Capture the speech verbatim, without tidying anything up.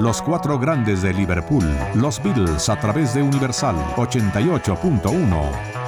Los cuatro grandes de Liverpool, los Beatles a través de Universal ochenta y ocho punto uno.